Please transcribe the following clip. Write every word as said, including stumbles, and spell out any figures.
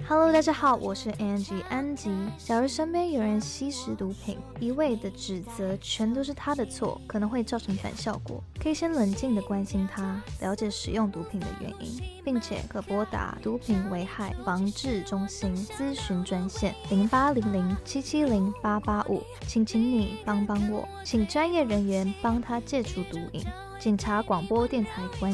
Hello， 大家好，我是 Angie 安吉。假如身边有人吸食毒品，一味的指责全都是他的错，可能会造成反效果。可以先冷静的关心他，了解使用毒品的原因，并且可拨打毒品危害防治中心咨询专线零八零零七七零八八五，请请你帮帮我，请专业人员帮他戒除毒瘾。警察广播电台关